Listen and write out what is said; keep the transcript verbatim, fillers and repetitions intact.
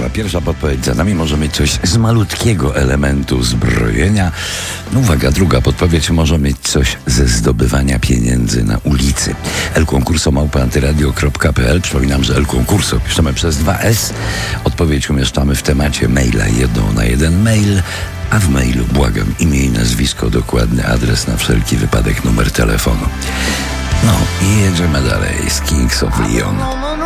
Państwa, pierwsza podpowiedź za nami może mieć coś z malutkiego elementu zbrojenia. Uwaga, druga podpowiedź może mieć coś ze zdobywania pieniędzy na ulicy. El Concurso małpa antyradio kropka pe el. Przypominam, że El Concurso piszemy przez dwa es. Odpowiedź umieszczamy w temacie maila jedną na jeden mail. A w mailu błagam imię i nazwisko, dokładny adres, na wszelki wypadek numer telefonu. No i jedziemy dalej z Kings of Leon.